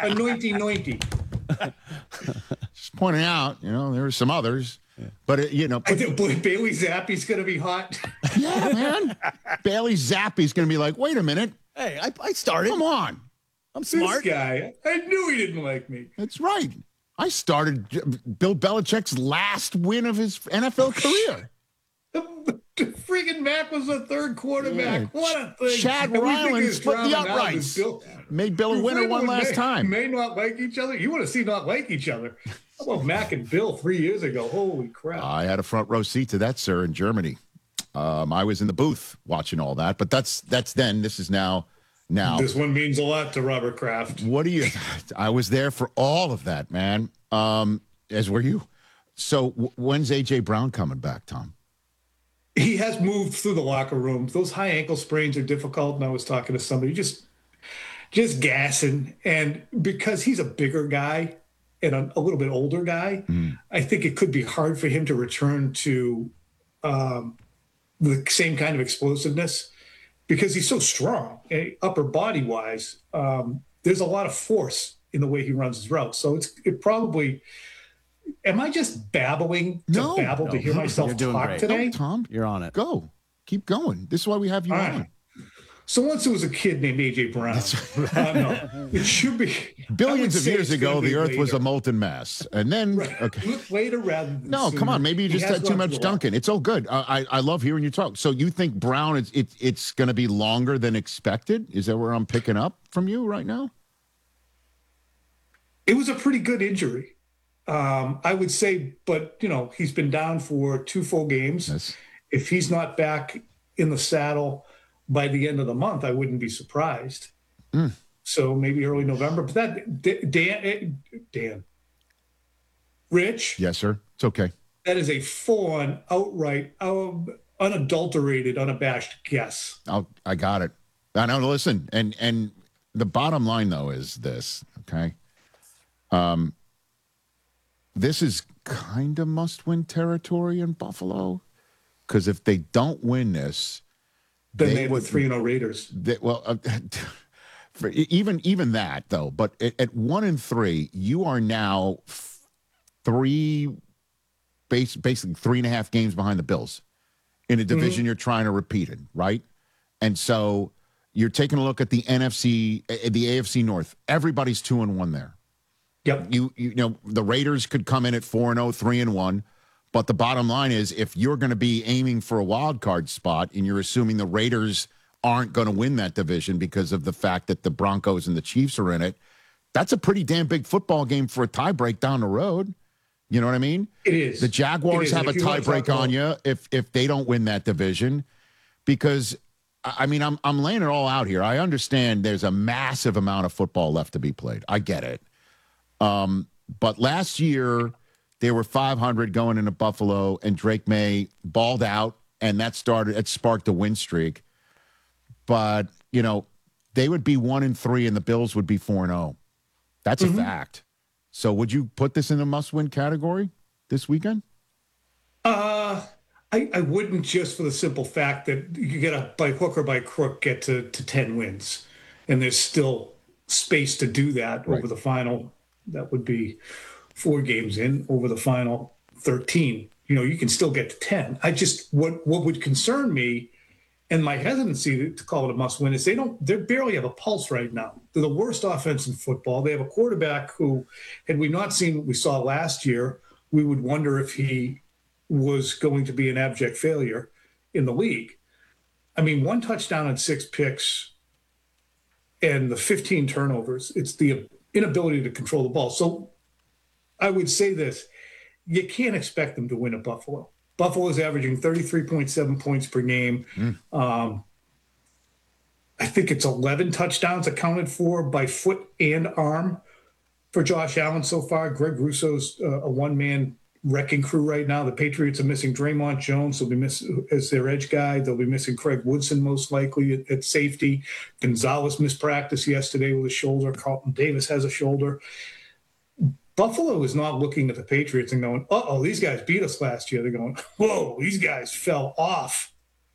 Anointy. Just pointing out, there are some others. But, I think Bailey Zappi's going to be hot. Yeah, man. Bailey Zappi's going to be like, wait a minute. Hey, I started. Come on. I'm smart. This guy, I knew he didn't like me. That's right. I started Bill Belichick's last win of his NFL career. Freaking Mac was the third quarterback. Yeah. What a thing. Chad Ryland split the uprights. Made Bill a winner one last time. May not like each other. You want to see not like each other. How about Mac and Bill 3 years ago? Holy crap. I had a front row seat to that, sir, in Germany. I was in the booth watching all that. But that's then. This is now. This one means a lot to Robert Kraft. I was there for all of that, man. As were you. So when's A.J. Brown coming back, Tom? He has moved through the locker room. Those high ankle sprains are difficult. And I was talking to somebody just gassing. And because he's a bigger guy and a little bit older guy, I think it could be hard for him to return to the same kind of explosiveness because he's so strong, upper body wise. There's a lot of force in the way he runs his routes. So it probably. Am I just babbling to hear myself talk today? No, Tom, you're on it. Go. Keep going. This is why we have you on. So once there was a kid named A.J. Brown. No, it should be. Billions of years ago, the Earth was a molten mass. And then, okay. Later rather than sooner. Come on. Maybe you just had too much Dunkin'. It's all good. I love hearing you talk. So you think Brown, it's going to be longer than expected? Is that where I'm picking up from you right now? It was a pretty good injury. I would say, but, he's been down for 2 full games. Yes. If he's not back in the saddle by the end of the month, I wouldn't be surprised. So maybe early November. But that, Dan, Rich. Yes, sir. It's okay. That is a full-on, outright, unadulterated, unabashed guess. I got it. I know. Listen, and the bottom line, though, is this, okay? This is kind of must-win territory in Buffalo because if they don't win this, then they would 3-0 Raiders. Even that though. But at 1-3, you are now basically 3.5 games behind the Bills in a division you're trying to repeat in, right? And so you're taking a look at the AFC North. Everybody's 2-1 there. Yep. You know the Raiders could come in at 4-0, 3-1, but the bottom line is if you're going to be aiming for a wild card spot and you're assuming the Raiders aren't going to win that division because of the fact that the Broncos and the Chiefs are in it, that's a pretty damn big football game for a tiebreak down the road. You know what I mean? It is. The Jaguars have a tiebreak on you if they don't win that division, because I mean I'm laying it all out here. I understand there's a massive amount of football left to be played. I get it. But last year, they were 500 going into Buffalo, and Drake May balled out, and it sparked a win streak. But, they would be 1-3, and the Bills would be 4-0. That's a fact. So would you put this in the must-win category this weekend? I wouldn't, just for the simple fact that you get to, by hook or by crook, get to 10 wins. And there's still space to do that over the final. That would be 4 games in over the final 13. You can still get to 10. What would concern me and my hesitancy to call it a must win is they barely have a pulse right now. They're the worst offense in football. They have a quarterback who, had we not seen what we saw last year, we would wonder if he was going to be an abject failure in the league. I mean, 1 touchdown and 6 picks and the 15 turnovers. It's the inability to control the ball. So I would say this, you can't expect them to win at Buffalo. Buffalo is averaging 33.7 points per game. I think it's 11 touchdowns accounted for by foot and arm for Josh Allen so far. Greg Russo's a one-man wrecking crew right now. The Patriots are missing Draymond Jones. They'll be missing as their edge guy. They'll be missing Craig Woodson most likely at safety. Gonzalez missed practice yesterday with a shoulder. Carlton Davis has a shoulder. Buffalo is not looking at the Patriots and going, uh-oh, these guys beat us last year. They're going, whoa, these guys fell off.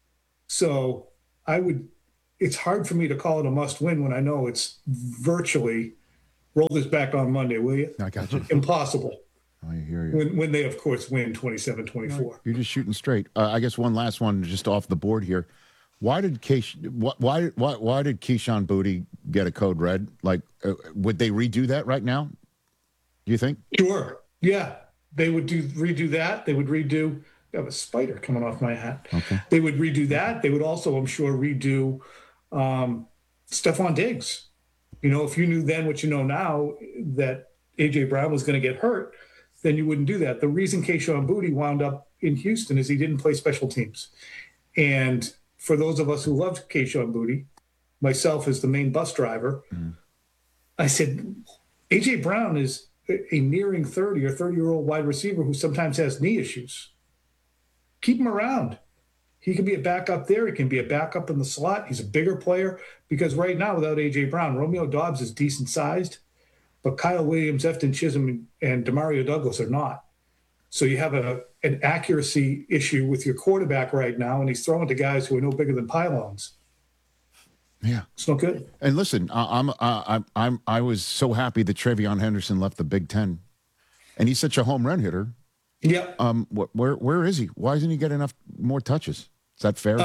So it's hard for me to call it a must win when I know it's virtually Roll this back on Monday, will you? I got you. Impossible. I hear you. When they, of course, win 27-24. You're just shooting straight. I guess one last one just off the board here. Why did why did Keyshawn Boutte get a code red? Like, would they redo that right now? Do you think? Sure. Yeah. They would redo that. They would redo. I have a spider coming off my hat. Okay. They would redo that. They would also, I'm sure, redo Stephon Diggs. You know, if you knew then what you know now that A.J. Brown was going to get hurt, then you wouldn't do that. The reason Keyshawn Boutte wound up in Houston is he didn't play special teams. And for those of us who loved Keyshawn Boutte, myself as the main bus driver, I said, A.J. Brown is a nearing 30 or 30-year-old wide receiver who sometimes has knee issues. Keep him around. He can be a backup there. He can be a backup in the slot. He's a bigger player because right now, without A.J. Brown, Romeo Doubs is decent sized, but Kyle Williams, Efton Chisholm, and Demario Douglas are not. So you have an accuracy issue with your quarterback right now, and he's throwing to guys who are no bigger than pylons. Yeah, it's no good. And listen, I was so happy that Travion Henderson left the Big Ten, and he's such a home run hitter. Yeah. Where is he? Why doesn't he get enough more touches? Is that fair?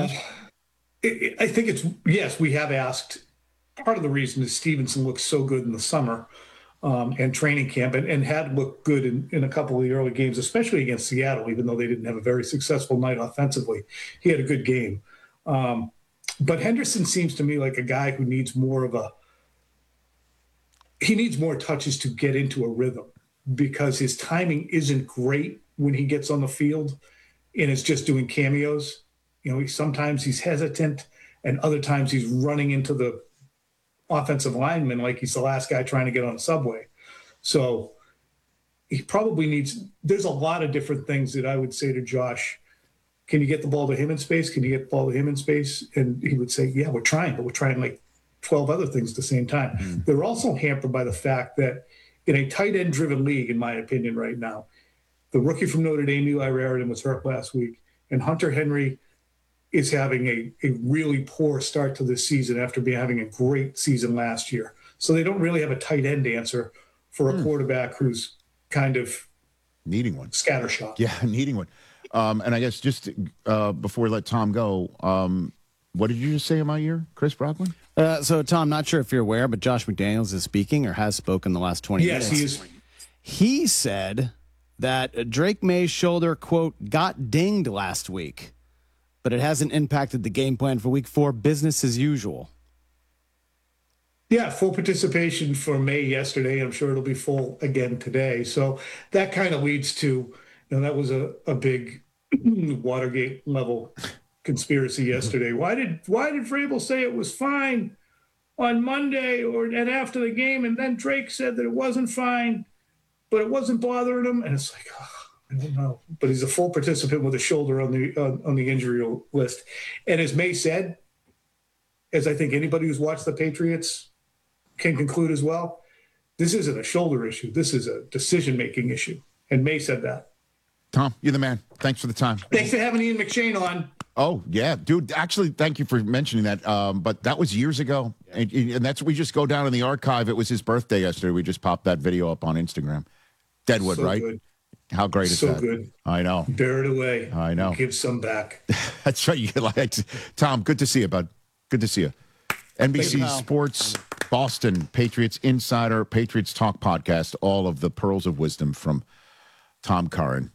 I think it's yes. We have asked. Part of the reason is Stevenson looks so good in the summer and training camp, and had looked good in a couple of the early games, especially against Seattle. Even though they didn't have a very successful night offensively, he had a good game. But Henderson seems to me like a guy who needs more touches to get into a rhythm because his timing isn't great when he gets on the field and is just doing cameos. You know, sometimes he's hesitant and other times he's running into the offensive lineman like he's the last guy trying to get on a subway. So he probably needs – there's a lot of different things that I would say to Josh. Can you get the ball to him in space? Can you get the ball to him in space? And he would say, yeah, we're trying, but we're trying like 12 other things at the same time. Mm. They're also hampered by the fact that in a tight end driven league, in my opinion right now, the rookie from Notre Dame, Eli Raritan, was hurt last week, and Hunter Henry is having a really poor start to this season after having a great season last year. So they don't really have a tight end answer for a quarterback who's kind of needing one. Scattershot. Yeah, needing one. And I guess just before we let Tom go, what did you just say in my ear, Chris Brockman? So, Tom, not sure if you're aware, but Josh McDaniels is speaking or has spoken the last 20 minutes. Yes, he is. He said that Drake May's shoulder, quote, got dinged last week, but it hasn't impacted the game plan for week 4, business as usual. Yeah, full participation for May yesterday. I'm sure it'll be full again today. So that kind of leads to, that was a big Watergate level conspiracy yesterday. Why did Vrabel say it was fine on Monday and after the game, and then Drake said that it wasn't fine, but it wasn't bothering him? And it's like, I don't know. But he's a full participant with a shoulder on the injury list. And as May said, as I think anybody who's watched the Patriots can conclude as well, this isn't a shoulder issue. This is a decision-making issue. And May said that. Tom, you're the man. Thanks for the time. Thanks for having Ian McShane on. Oh, yeah. Dude, actually, thank you for mentioning that. But that was years ago. Yeah. And that's we just go down in the archive. It was his birthday yesterday. We just popped that video up on Instagram. Deadwood, so right? Good. How great is that? So good. I know. Bear it away. I know. Give some back. That's right. You like Tom, good to see you, bud. Good to see you. NBC Sports, Boston, Patriots Insider, Patriots Talk Podcast, all of the pearls of wisdom from Tom Curran.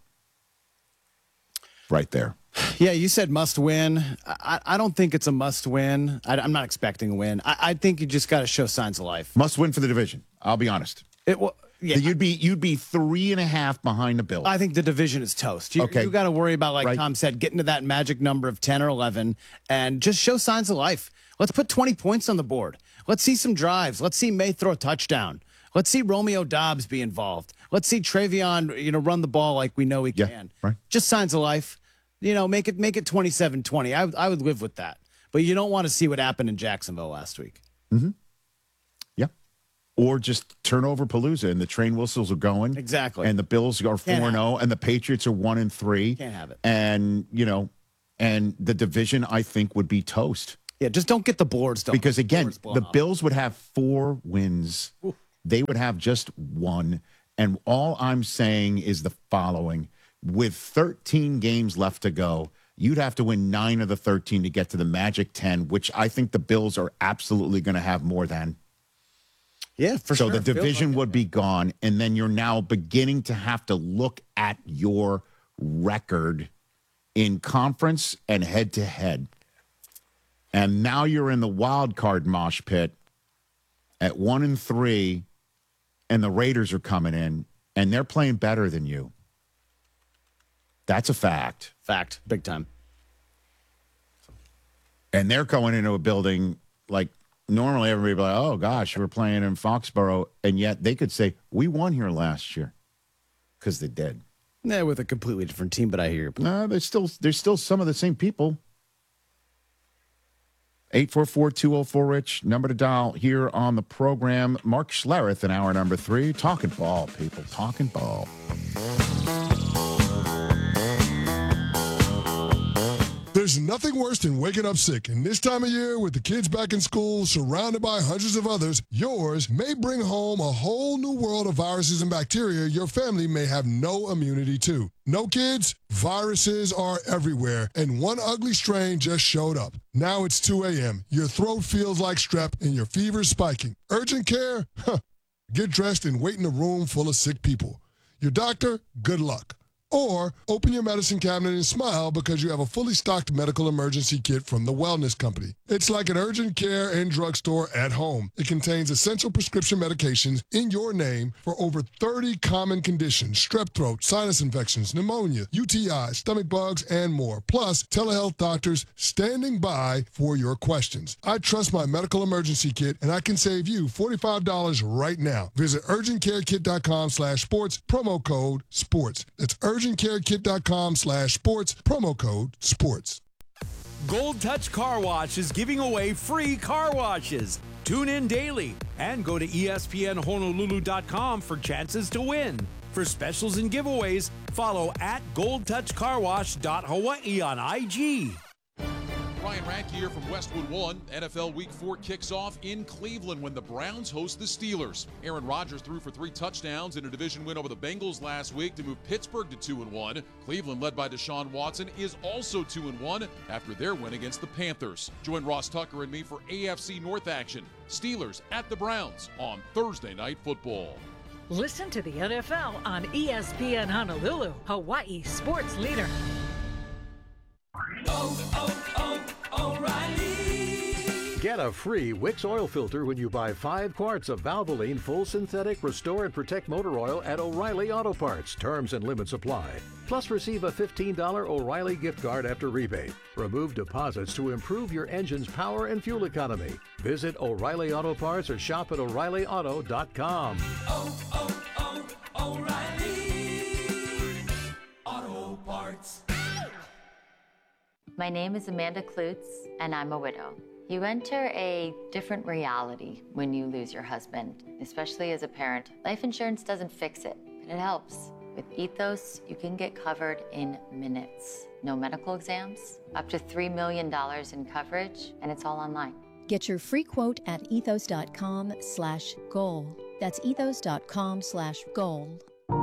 Right there. Yeah, you said must win. I don't think it's a must win. I'm not expecting a win. I think you just got to show signs of life. Must win for the division. I'll be honest. Yeah. You'd be 3.5 behind the Bills. I think the division is toast. You got to worry about, like Tom said, getting to that magic number of 10 or 11 and just show signs of life. Let's put 20 points on the board. Let's see some drives. Let's see May throw a touchdown. Let's see Romeo Doubs be involved. Let's see Travion, run the ball like we know he can. Right. Just signs of life. Make it 27-20. I would live with that. But you don't want to see what happened in Jacksonville last week. Mm-hmm. Yeah. Or just turnover Palooza and the train whistles are going. Exactly. And the Bills are 4-0 and the Patriots are 1-3. Can't have it. And, and the division, I think, would be toast. Yeah, just don't get the boards done. Because, again, the Bills would have 4 wins They would have just one. And all I'm saying is the following. With 13 games left to go, you'd have to win 9 of the 13 to get to the Magic 10, which I think the Bills are absolutely going to have more than. Yeah, for sure. So the division would be gone, and then you're now beginning to have to look at your record in conference and head-to-head. And now you're in the wild card mosh pit at 1-3, and the Raiders are coming in, and they're playing better than you. That's a fact. Fact. Big time. And they're going into a building like normally everybody would be like, oh, gosh, we're playing in Foxborough. And yet they could say, we won here last year because they did. Yeah, with a completely different team, but I hear you. No, there's still some of the same people. 844-204-RICH, number to dial here on the program. Mark Schlereth in hour number 3. Talking ball, people. Talking ball. There's nothing worse than waking up sick, and this time of year, with the kids back in school, surrounded by hundreds of others, yours may bring home a whole new world of viruses and bacteria your family may have no immunity to. No kids? Viruses are everywhere, and one ugly strain just showed up. Now it's 2 a.m., your throat feels like strep, and your fever's spiking. Urgent care? Get dressed and wait in a room full of sick people. Your doctor? Good luck. Or open your medicine cabinet and smile because you have a fully stocked medical emergency kit from the Wellness Company. It's like an urgent care and drugstore at home. It contains essential prescription medications in your name for over 30 common conditions: strep throat, sinus infections, pneumonia, UTIs, stomach bugs, and more. Plus, telehealth doctors standing by for your questions. I trust my medical emergency kit, and I can save you $45 right now. Visit urgentcarekit.com/sports, promo code SPORTS. That's urgentcarekit.com/sports, promo code SPORTS. Gold Touch Car Wash is giving away free car washes. Tune in daily and go to ESPNHonolulu.com for chances to win. For specials and giveaways, follow at goldtouchcarwash.hawaii on IG. Ryan Radke here from Westwood One. NFL Week 4 kicks off in Cleveland when the Browns host the Steelers. Aaron Rodgers threw for 3 touchdowns in a division win over the Bengals last week to move Pittsburgh to 2-1. Cleveland, led by Deshaun Watson, is also 2-1 after their win against the Panthers. Join Ross Tucker and me for AFC North action. Steelers at the Browns on Thursday Night Football. Listen to the NFL on ESPN Honolulu, Hawaii sports leader. O'Reilly. Get a free Wix oil filter when you buy 5 quarts of Valvoline Full Synthetic Restore and Protect Motor Oil at O'Reilly Auto Parts. Terms and limits apply. Plus, receive a $15 O'Reilly gift card after rebate. Remove deposits to improve your engine's power and fuel economy. Visit O'Reilly Auto Parts or shop at O'ReillyAuto.com. O'Reilly Auto Parts. My name is Amanda Klutz, and I'm a widow. You enter a different reality when you lose your husband, especially as a parent. Life insurance doesn't fix it, but it helps. With Ethos, you can get covered in minutes. No medical exams, up to $3 million in coverage, and it's all online. Get your free quote at ethos.com/goal. That's ethos.com/goal.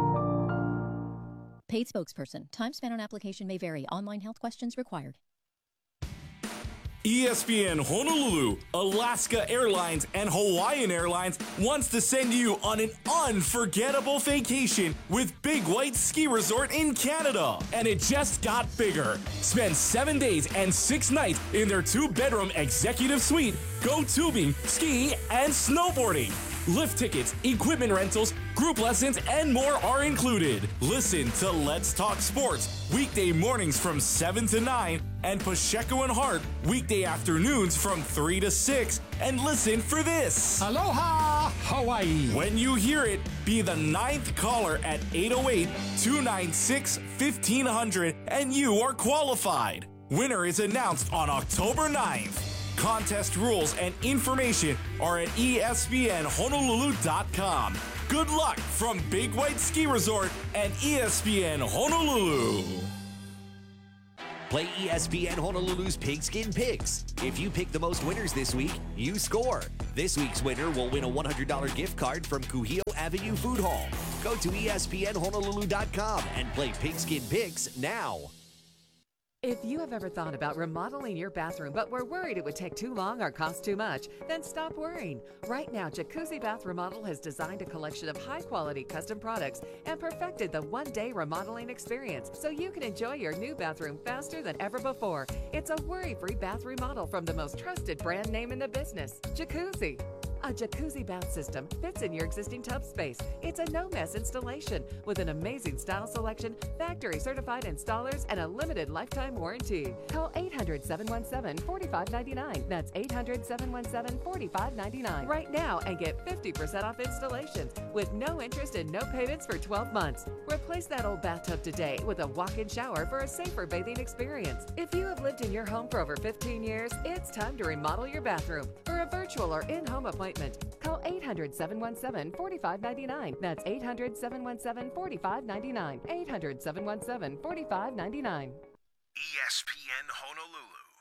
Paid spokesperson. Time spent on application may vary. Online health questions required. ESPN Honolulu, Alaska Airlines, and Hawaiian Airlines wants to send you on an unforgettable vacation with Big White Ski Resort in Canada. And it just got bigger. Spend 7 days and 6 nights in their 2-bedroom executive suite. Go tubing, ski, and snowboarding. Lift tickets, equipment rentals, group lessons, and more are included. Listen to Let's Talk Sports weekday mornings from 7 to 9 and Pacheco and Hart weekday afternoons from 3 to 6. And listen for this. Aloha, Hawaii. When you hear it, be the 9th caller at 808-296-1500 and you are qualified. Winner is announced on October 9th. Contest rules and information are at ESPNHonolulu.com. Good luck from Big White Ski Resort and ESPN Honolulu. Play ESPN Honolulu's Pigskin Picks. If you pick the most winners this week, you score. This week's winner will win a $100 gift card from Kuhio Avenue Food Hall. Go to ESPNHonolulu.com and play Pigskin Picks now. If you have ever thought about remodeling your bathroom but were worried it would take too long or cost too much, then stop worrying. Right now, Jacuzzi Bath Remodel has designed a collection of high-quality custom products and perfected the one-day remodeling experience so you can enjoy your new bathroom faster than ever before. It's a worry-free bath remodel from the most trusted brand name in the business, Jacuzzi. A jacuzzi bath system fits in your existing tub space. It's a no-mess installation with an amazing style selection, factory-certified installers, and a limited lifetime warranty. Call 800-717-4599. That's 800-717-4599 right now and get 50% off installations with no interest and no payments for 12 months. Replace that old bathtub today with a walk-in shower for a safer bathing experience. If you have lived in your home for over 15 years, it's time to remodel your bathroom. For a virtual or in-home appointment, call 800-717-4599. That's 800-717-4599. 800-717-4599. ESPN Honolulu.